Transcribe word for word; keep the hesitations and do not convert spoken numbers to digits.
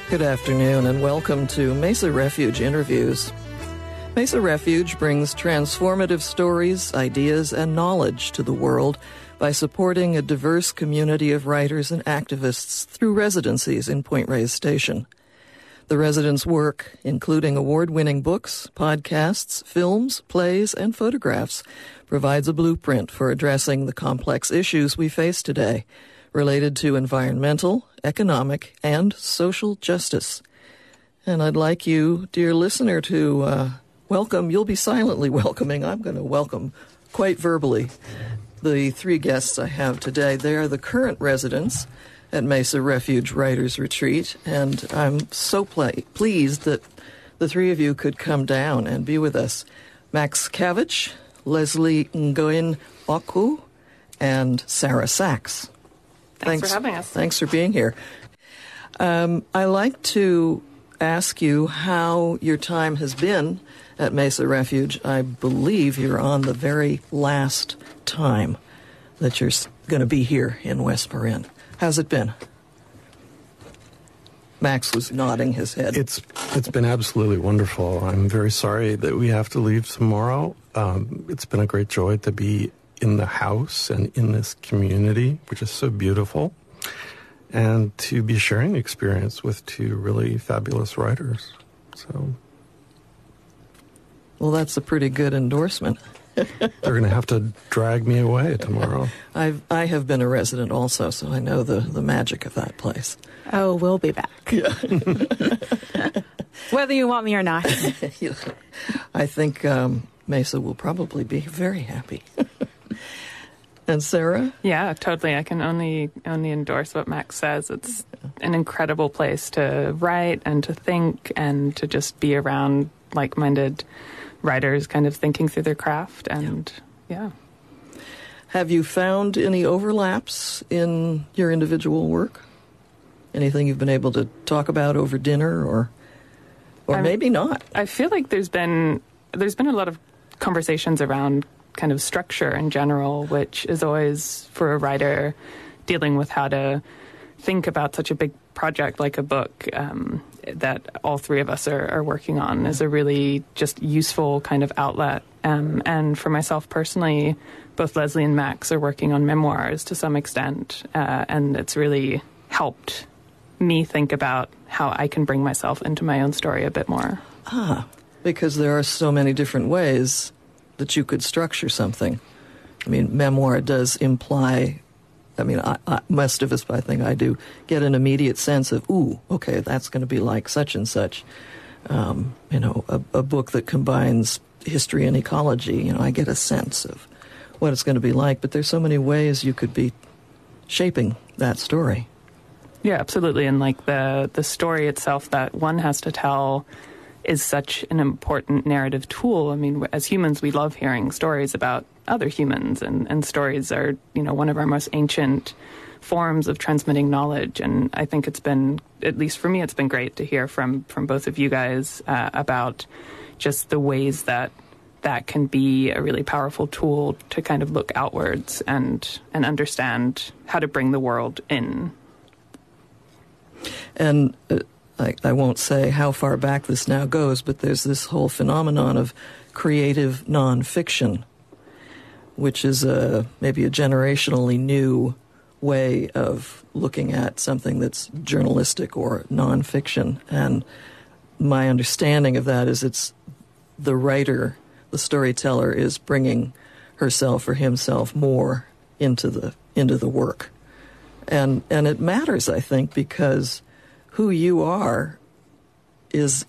Good afternoon and welcome to Mesa Refuge Interviews. Mesa Refuge brings transformative stories, ideas, and knowledge to the world by supporting a diverse community of writers and activists through residencies in Point Reyes Station. The residents' work, including award-winning books, podcasts, films, plays, and photographs, provides a blueprint for addressing the complex issues we face today, related to environmental, economic, and social justice. And I'd like you, dear listener, to uh, welcome, you'll be silently welcoming, I'm going to welcome quite verbally, the three guests I have today. They are the current residents at Mesa Refuge Writers Retreat, and I'm so ple- pleased that the three of you could come down and be with us. Max Kavich, Leslie Ngoyin Oku, and Sarah Sachs. Thanks, thanks for having us. Thanks for being here. Um, I like to ask you how your time has been at Mesa Refuge. I believe you're on the very last time that you're going to be here in West Marin. How's it been? Max was nodding his head. It's it's been absolutely wonderful. I'm very sorry that we have to leave tomorrow. Um, it's been a great joy to be in the house and in this community, which is so beautiful, and to be sharing the experience with two really fabulous writers. So, well, that's a pretty good endorsement. They're going to have to drag me away tomorrow. I've I have been a resident also, so I know the, the magic of that place. Oh, we'll be back. Yeah. Whether you want me or not. I think um, Mesa will probably be very happy. And Sarah? Yeah, totally. I can only only endorse what Max says. It's an incredible place to write and to think and to just be around like-minded writers kind of thinking through their craft. And yeah. Have you found any overlaps in your individual work? Anything you've been able to talk about over dinner, or or I maybe mean, not? I feel like there's been there's been a lot of conversations around kind of structure in general, which is always, for a writer dealing with how to think about such a big project like a book um, that all three of us are, are working on, is a really just useful kind of outlet. Um, and for myself personally, both Leslie and Max are working on memoirs to some extent, uh, and it's really helped me think about how I can bring myself into my own story a bit more. Ah, because there are so many different ways that you could structure something. I mean, memoir does imply, I mean, I, I, most of us, I think I do, get an immediate sense of, ooh, okay, that's going to be like such and such. Um, you know, a, a book that combines history and ecology, you know, I get a sense of what it's going to be like, but there's so many ways you could be shaping that story. Yeah, absolutely. And like the, the story itself that one has to tell is such an important narrative tool. I mean, as humans, we love hearing stories about other humans, and, and stories are, you know, one of our most ancient forms of transmitting knowledge. And I think it's been, at least for me, it's been great to hear from, from both of you guys uh, about just the ways that that can be a really powerful tool to kind of look outwards and, and understand how to bring the world in. And uh, I, I won't say how far back this now goes, but there's this whole phenomenon of creative nonfiction, which is a, maybe a generationally new way of looking at something that's journalistic or nonfiction. And my understanding of that is it's the writer, the storyteller, is bringing herself or himself more into the into the work. And and it matters, I think, because who you are is